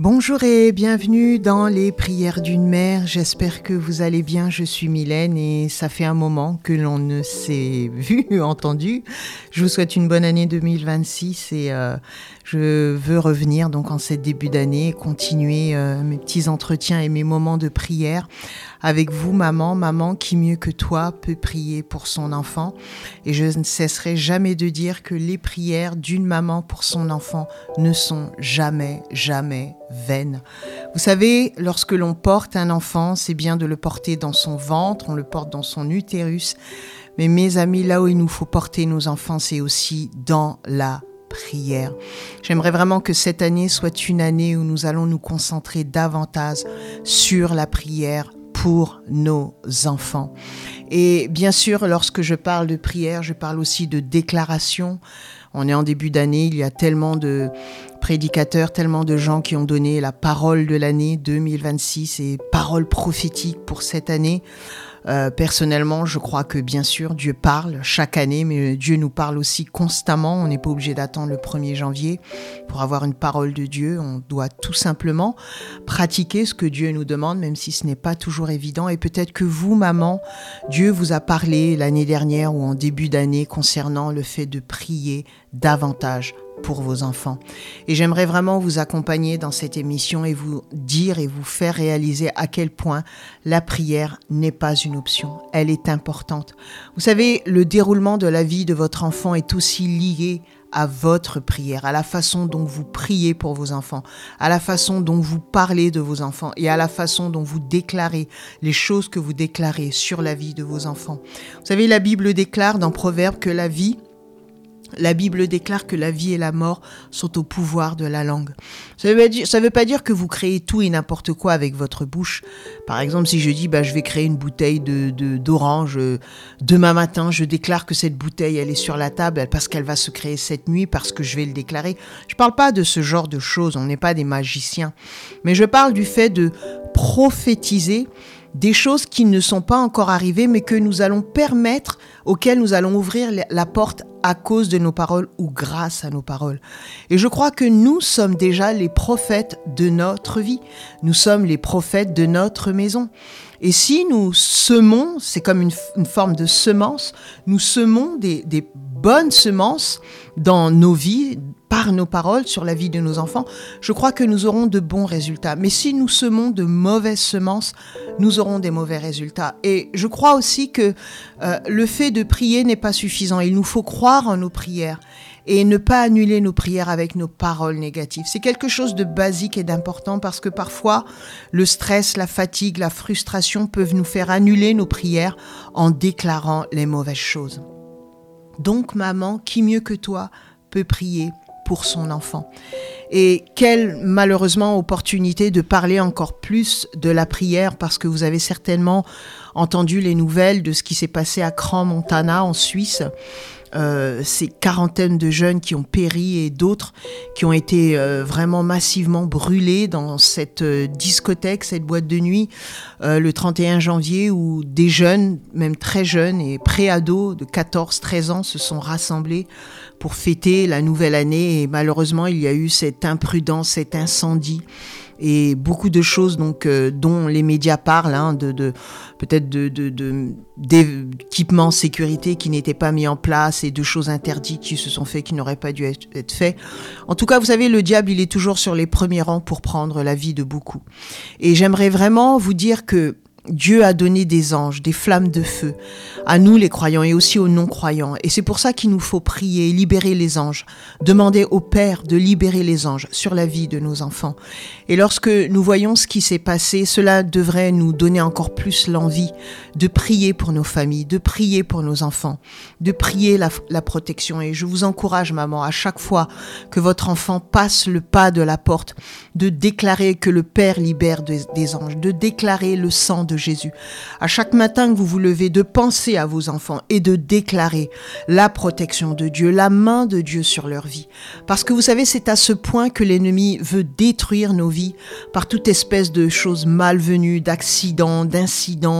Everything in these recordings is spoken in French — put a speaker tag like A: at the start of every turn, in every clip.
A: Bonjour et bienvenue dans les prières d'une mère. J'espère que vous allez bien. Je suis Mylène et ça fait un moment que l'on ne s'est vu, entendu. Je vous souhaite une bonne année 2026 et je veux revenir donc en ce début d'année, continuer mes petits entretiens et mes moments de prière avec vous, maman. Maman qui mieux que toi peut prier pour son enfant. Et je ne cesserai jamais de dire que les prières d'une maman pour son enfant ne sont jamais vaines. Vous savez, lorsque l'on porte un enfant, c'est bien de le porter dans son ventre, on le porte dans son utérus. Mais mes amis, là où il nous faut porter nos enfants, c'est aussi dans la prière. J'aimerais vraiment que cette année soit une année où nous allons nous concentrer davantage sur la prière pour nos enfants. Et bien sûr, lorsque je parle de prière, je parle aussi de déclaration. On est en début d'année, il y a tellement de prédicateurs, tellement de gens qui ont donné la parole de l'année 2026 et parole prophétique pour cette année. Personnellement, je crois que bien sûr, Dieu parle chaque année, mais Dieu nous parle aussi constamment. On n'est pas obligé d'attendre le 1er janvier pour avoir une parole de Dieu. On doit tout simplement pratiquer ce que Dieu nous demande, même si ce n'est pas toujours évident. Et peut-être que vous, maman, Dieu vous a parlé l'année dernière ou en début d'année concernant le fait de prier davantage pour vos enfants. Et j'aimerais vraiment vous accompagner dans cette émission et vous dire et vous faire réaliser à quel point la prière n'est pas une option. Elle est importante. Vous savez, le déroulement de la vie de votre enfant est aussi lié à votre prière, à la façon dont vous priez pour vos enfants, à la façon dont vous parlez de vos enfants et à la façon dont vous déclarez les choses que vous déclarez sur la vie de vos enfants. Vous savez, la Bible déclare dans Proverbes que la Bible déclare que la vie et la mort sont au pouvoir de la langue. Ça veut pas dire que vous créez tout et n'importe quoi avec votre bouche. Par exemple, si je dis je vais créer une bouteille d'orange demain matin, je déclare que cette bouteille elle est sur la table parce qu'elle va se créer cette nuit parce que je vais le déclarer. Je parle pas de ce genre de choses, on n'est pas des magiciens. Mais je parle du fait de prophétiser des choses qui ne sont pas encore arrivées, mais que nous allons permettre, auxquelles nous allons ouvrir la porte à cause de nos paroles ou grâce à nos paroles. Et je crois que nous sommes déjà les prophètes de notre vie. Nous sommes les prophètes de notre maison. Et si nous semons, c'est comme une forme de semence, nous semons des bonnes semences dans nos vies, par nos paroles sur la vie de nos enfants, je crois que nous aurons de bons résultats. Mais si nous semons de mauvaises semences, nous aurons des mauvais résultats. Et je crois aussi que le fait de prier n'est pas suffisant. Il nous faut croire en nos prières et ne pas annuler nos prières avec nos paroles négatives. C'est quelque chose de basique et d'important parce que parfois, le stress, la fatigue, la frustration peuvent nous faire annuler nos prières en déclarant les mauvaises choses. Donc, maman, qui mieux que toi peut prier pour son enfant. Et quelle, malheureusement, opportunité de parler encore plus de la prière parce que vous avez certainement entendu les nouvelles de ce qui s'est passé à Crans-Montana en Suisse. Ces quarantaines de jeunes qui ont péri et d'autres qui ont été vraiment massivement brûlés dans cette discothèque, cette boîte de nuit, le 31 janvier où des jeunes, même très jeunes et pré-ados de 14-13 ans se sont rassemblés pour fêter la nouvelle année et malheureusement il y a eu cette imprudence, cet incendie et beaucoup de choses donc dont les médias parlent, peut-être d'équipements sécurité qui n'étaient pas mis en place et de choses interdites qui se sont faites qui n'auraient pas dû être faites. En tout cas, vous savez, le diable, il est toujours sur les premiers rangs pour prendre la vie de beaucoup. Et j'aimerais vraiment vous dire que Dieu a donné des anges, des flammes de feu, à nous les croyants et aussi aux non-croyants. Et c'est pour ça qu'il nous faut prier, libérer les anges, demander au Père de libérer les anges sur la vie de nos enfants. Et lorsque nous voyons ce qui s'est passé, cela devrait nous donner encore plus l'envie de prier pour nos familles, de prier pour nos enfants, de prier la protection. Et je vous encourage, maman, à chaque fois que votre enfant passe le pas de la porte, de déclarer que le Père libère des anges, de déclarer le sang de Jésus. À chaque matin que vous vous levez, de penser à vos enfants et de déclarer la protection de Dieu, la main de Dieu sur leur vie. Parce que vous savez, c'est à ce point que l'ennemi veut détruire nos vies par toute espèce de choses malvenues, d'accidents, d'incidents,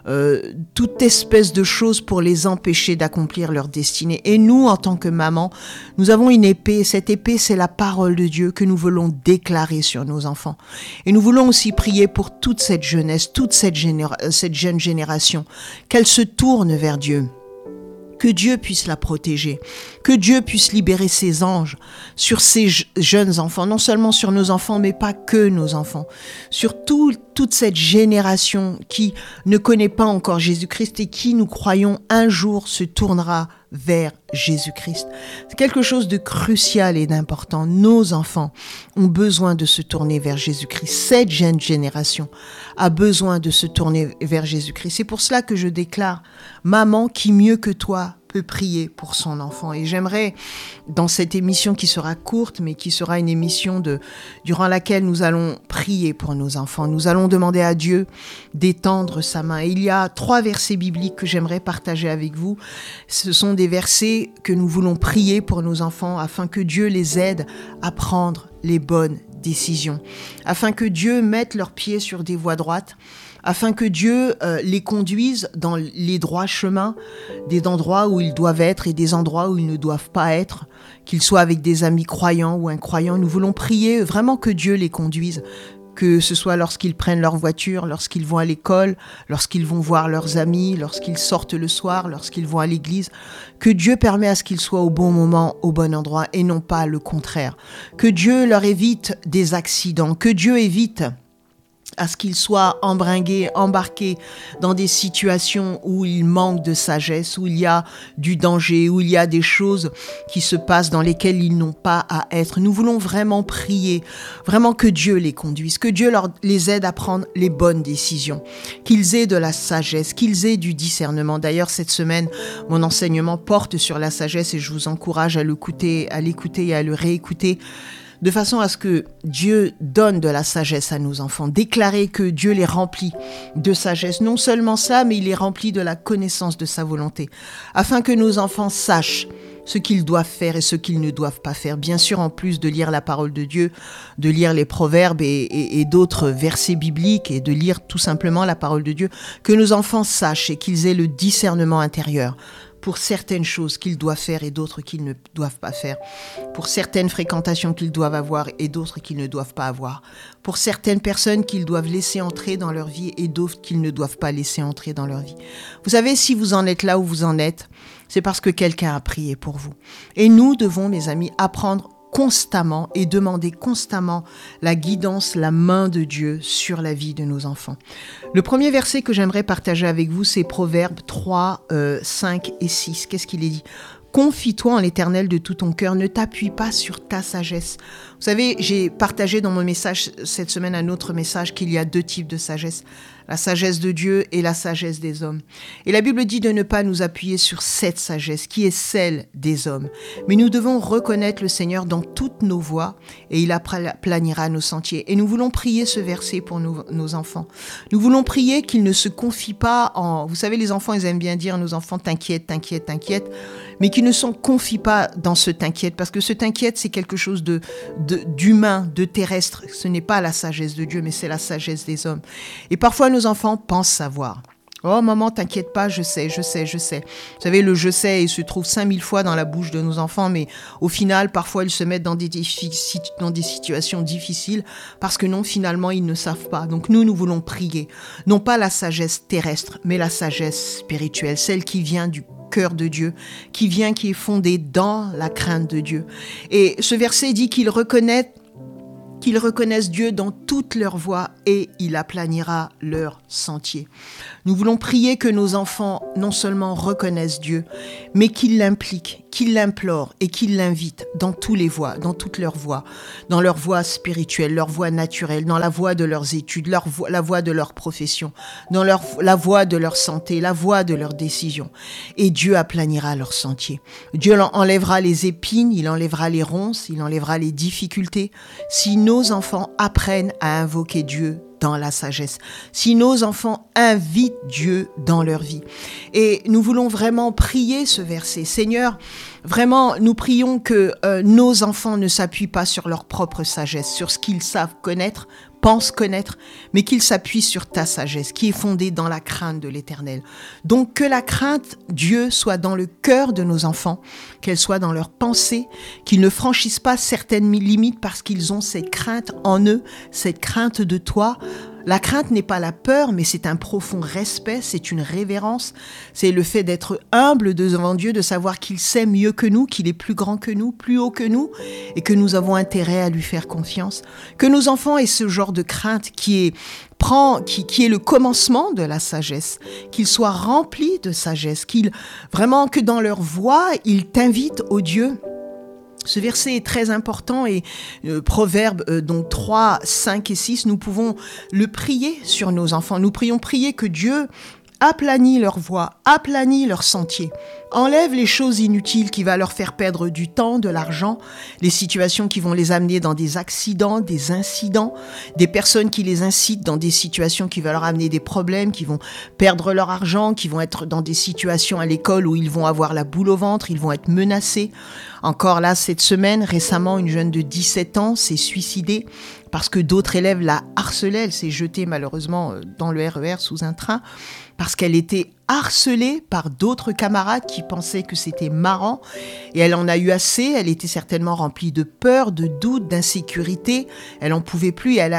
A: toute espèce de choses pour les empêcher d'accomplir leur destinée. Et nous, en tant que maman, nous avons une épée. Cette épée, c'est la parole de Dieu que nous voulons déclarer sur nos enfants. Et nous voulons aussi prier pour toute cette jeunesse, toute cette jeune génération, qu'elle se tourne vers Dieu. Que Dieu puisse la protéger, que Dieu puisse libérer ses anges sur ces jeunes enfants, non seulement sur nos enfants, mais pas que nos enfants, sur toute cette génération qui ne connaît pas encore Jésus-Christ et qui, nous croyons, un jour se tournera vers Jésus-Christ. C'est quelque chose de crucial et d'important. Nos enfants ont besoin de se tourner vers Jésus-Christ. Cette jeune génération a besoin de se tourner vers Jésus-Christ. C'est pour cela que je déclare, maman qui mieux que toi peut prier pour son enfant. Et j'aimerais, dans cette émission qui sera courte, mais qui sera une émission durant laquelle nous allons prier pour nos enfants. Nous allons demander à Dieu d'étendre sa main. Et il y a 3 versets bibliques que j'aimerais partager avec vous. Ce sont des versets que nous voulons prier pour nos enfants afin que Dieu les aide à prendre les bonnes décisions, afin que Dieu mette leurs pieds sur des voies droites, afin que Dieu les conduise dans les droits chemins, des endroits où ils doivent être et des endroits où ils ne doivent pas être, qu'ils soient avec des amis croyants ou incroyants. Nous voulons prier vraiment que Dieu les conduise, que ce soit lorsqu'ils prennent leur voiture, lorsqu'ils vont à l'école, lorsqu'ils vont voir leurs amis, lorsqu'ils sortent le soir, lorsqu'ils vont à l'église, que Dieu permet à ce qu'ils soient au bon moment, au bon endroit et non pas le contraire. Que Dieu leur évite des accidents, que Dieu évite à ce qu'ils soient embarqués dans des situations où il manque de sagesse, où il y a du danger, où il y a des choses qui se passent dans lesquelles ils n'ont pas à être. Nous voulons vraiment prier, vraiment que Dieu les conduise, que Dieu les aide à prendre les bonnes décisions, qu'ils aient de la sagesse, qu'ils aient du discernement. D'ailleurs, cette semaine, mon enseignement porte sur la sagesse et je vous encourage à l'écouter et à le réécouter, de façon à ce que Dieu donne de la sagesse à nos enfants. Déclarer que Dieu les remplit de sagesse. Non seulement ça, mais il les remplit de la connaissance de sa volonté. Afin que nos enfants sachent ce qu'ils doivent faire et ce qu'ils ne doivent pas faire. Bien sûr, en plus de lire la parole de Dieu, de lire les proverbes et d'autres versets bibliques et de lire tout simplement la parole de Dieu, que nos enfants sachent et qu'ils aient le discernement intérieur pour certaines choses qu'ils doivent faire et d'autres qu'ils ne doivent pas faire, pour certaines fréquentations qu'ils doivent avoir et d'autres qu'ils ne doivent pas avoir, pour certaines personnes qu'ils doivent laisser entrer dans leur vie et d'autres qu'ils ne doivent pas laisser entrer dans leur vie. Vous savez, si vous en êtes là où vous en êtes, c'est parce que quelqu'un a prié pour vous. Et nous devons, mes amis, apprendre constamment et demander constamment la guidance, la main de Dieu sur la vie de nos enfants. Le premier verset que j'aimerais partager avec vous, c'est Proverbes 3, 5 et 6. Qu'est-ce qu'il est dit ? Confie-toi en l'Éternel de tout ton cœur, ne t'appuie pas sur ta sagesse. Vous savez, j'ai partagé dans mon message cette semaine un autre message qu'il y a 2 types de sagesse. La sagesse de Dieu et la sagesse des hommes. Et la Bible dit de ne pas nous appuyer sur cette sagesse qui est celle des hommes. Mais nous devons reconnaître le Seigneur dans toutes nos voies et il aplanira nos sentiers. Et nous voulons prier ce verset pour nos enfants. Nous voulons prier qu'ils ne se confient pas en... Vous savez, les enfants, ils aiment bien dire, nos enfants, t'inquiète, mais qu'ils ne se confient pas dans ce t'inquiète, parce que ce t'inquiète, c'est quelque chose d'humain, de terrestre. Ce n'est pas la sagesse de Dieu, mais c'est la sagesse des hommes. Et parfois, nos enfants pensent savoir. Oh maman, t'inquiète pas, je sais. Vous savez, le je sais, il se trouve 5000 fois dans la bouche de nos enfants, mais au final, parfois, ils se mettent dans des situations difficiles parce que non, finalement, ils ne savent pas. Donc nous voulons prier. Non pas la sagesse terrestre, mais la sagesse spirituelle, celle qui vient du cœur de Dieu, qui est fondée dans la crainte de Dieu. Et ce verset dit qu'ils reconnaissent Dieu dans toutes leurs voies et il aplanira leurs sentiers. Nous voulons prier que nos enfants non seulement reconnaissent Dieu, mais qu'ils l'impliquent, qu'ils l'implorent et qu'ils l'invitent dans toutes leurs voies, dans leur voie spirituelle, leur voie naturelle, dans la voie de leurs études, la voie de leur profession, dans la voie de leur santé, la voie de leurs décisions. Et Dieu aplanira leurs sentiers. Dieu enlèvera les épines, il enlèvera les ronces, il enlèvera les difficultés. Si nos enfants apprennent à invoquer Dieu dans la sagesse, si nos enfants invitent Dieu dans leur vie. Et nous voulons vraiment prier ce verset. Seigneur, vraiment, nous prions que nos enfants ne s'appuient pas sur leur propre sagesse, sur ce qu'ils savent connaître pense connaître, mais qu'ils s'appuient sur ta sagesse, qui est fondée dans la crainte de l'Éternel. Donc que la crainte, Dieu, soit dans le cœur de nos enfants, qu'elle soit dans leurs pensées, qu'ils ne franchissent pas certaines limites parce qu'ils ont cette crainte en eux, cette crainte de toi. La crainte n'est pas la peur, mais c'est un profond respect, c'est une révérence, c'est le fait d'être humble devant Dieu, de savoir qu'il sait mieux que nous, qu'il est plus grand que nous, plus haut que nous, et que nous avons intérêt à lui faire confiance. Que nos enfants aient ce genre de crainte qui est le commencement de la sagesse, qu'ils soient remplis de sagesse, vraiment que dans leur voix, ils t'invitent au Dieu. Ce verset est très important et Proverbes donc 3, 5 et 6, nous pouvons le prier sur nos enfants. Nous prier que Dieu aplanit leur voie, aplanit leur sentier, enlève les choses inutiles qui vont leur faire perdre du temps, de l'argent, les situations qui vont les amener dans des accidents, des incidents, des personnes qui les incitent dans des situations qui vont leur amener des problèmes, qui vont perdre leur argent, qui vont être dans des situations à l'école où ils vont avoir la boule au ventre, ils vont être menacés. Encore là, cette semaine, récemment, une jeune de 17 ans s'est suicidée parce que d'autres élèves la harcelaient. Elle s'est jetée malheureusement dans le RER sous un train parce qu'elle était harcelée par d'autres camarades qui pensaient que c'était marrant. Et elle en a eu assez. Elle était certainement remplie de peur, de doute, d'insécurité. Elle n'en pouvait plus et elle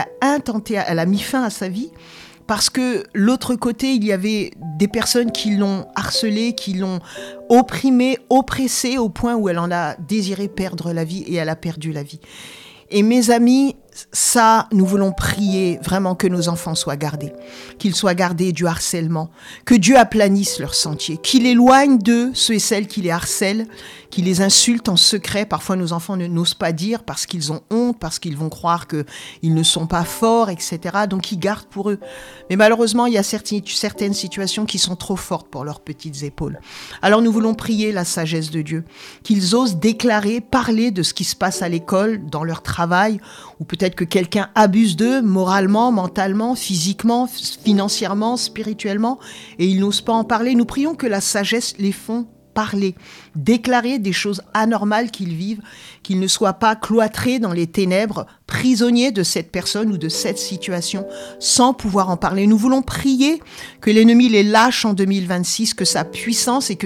A: a mis fin à sa vie. Parce que l'autre côté, il y avait des personnes qui l'ont harcelée, qui l'ont opprimée, oppressée au point où elle en a désiré perdre la vie et elle a perdu la vie. Et mes amis, ça, nous voulons prier vraiment que nos enfants soient gardés, qu'ils soient gardés du harcèlement, que Dieu aplanisse leur sentier, qu'il éloigne d'eux ceux et celles qui les harcèlent, qui les insultent en secret. Parfois, nos enfants n'osent pas dire parce qu'ils ont honte, parce qu'ils vont croire qu'ils ne sont pas forts, etc. Donc, ils gardent pour eux. Mais malheureusement, il y a certaines situations qui sont trop fortes pour leurs petites épaules. Alors, nous voulons prier la sagesse de Dieu, qu'ils osent déclarer, parler de ce qui se passe à l'école, dans leur travail, ou peut-être que quelqu'un abuse d'eux moralement, mentalement, physiquement, financièrement, spirituellement, et ils n'osent pas en parler. Nous prions que la sagesse les font parler, déclarer des choses anormales qu'ils vivent, qu'ils ne soient pas cloîtrés dans les ténèbres, prisonniers de cette personne ou de cette situation, sans pouvoir en parler. Nous voulons prier que l'ennemi les lâche en 2026, que sa puissance et que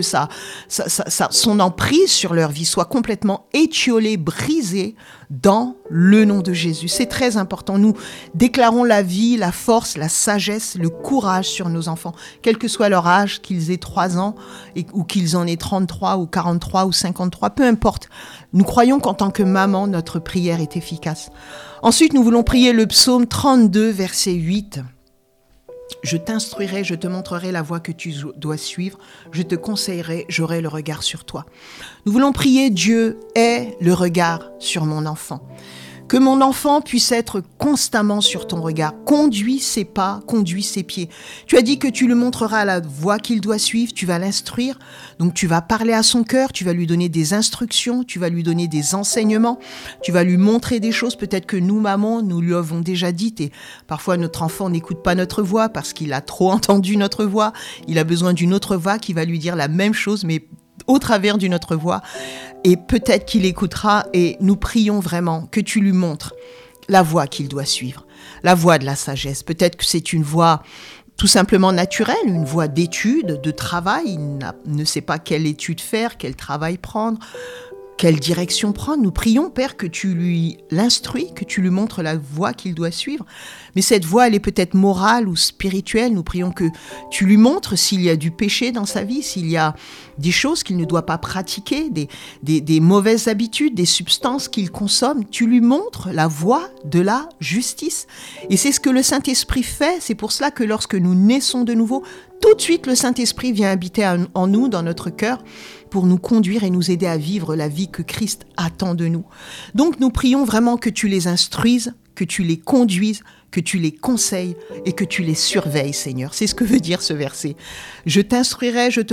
A: son emprise sur leur vie soit complètement étiolée, brisée dans le nom de Jésus. C'est très important. Nous déclarons la vie, la force, la sagesse, le courage sur nos enfants, quel que soit leur âge, qu'ils aient 3 ans ou qu'ils en aient 33 ou 43 ou 53, peu importe. Nous croyons qu'en tant que maman, notre prière est efficace. Ensuite, nous voulons prier le psaume 32, verset 8. Je t'instruirai, je te montrerai la voie que tu dois suivre, je te conseillerai, j'aurai le regard sur toi. Nous voulons prier, Dieu, aie le regard sur mon enfant. Que mon enfant puisse être constamment sur ton regard. Conduis ses pas, conduis ses pieds. Tu as dit que tu lui montreras la voie qu'il doit suivre, tu vas l'instruire. Donc tu vas parler à son cœur, tu vas lui donner des instructions, tu vas lui donner des enseignements, tu vas lui montrer des choses peut-être que nous, maman, nous lui avons déjà dites. Et parfois notre enfant n'écoute pas notre voix parce qu'il a trop entendu notre voix. Il a besoin d'une autre voix qui va lui dire la même chose, mais au travers d'une autre voix, et peut-être qu'il écoutera, et nous prions vraiment que tu lui montres la voie qu'il doit suivre, la voie de la sagesse. Peut-être que c'est une voie tout simplement naturelle, une voie d'études, de travail. Il ne sait pas quelle étude faire, quel travail prendre, quelle direction prendre. Nous prions, Père, que tu lui l'instruis, que tu lui montres la voie qu'il doit suivre. Mais cette voie, elle est peut-être morale ou spirituelle. Nous prions que tu lui montres s'il y a du péché dans sa vie, s'il y a des choses qu'il ne doit pas pratiquer, des mauvaises habitudes, des substances qu'il consomme. Tu lui montres la voie de la justice. Et c'est ce que le Saint-Esprit fait. C'est pour cela que lorsque nous naissons de nouveau, tout de suite, le Saint-Esprit vient habiter en nous, dans notre cœur, pour nous conduire et nous aider à vivre la vie que Christ attend de nous. Donc, nous prions vraiment que tu les instruises, que tu les conduises, que tu les conseilles et que tu les surveilles, Seigneur. C'est ce que veut dire ce verset. Je t'instruirai, je te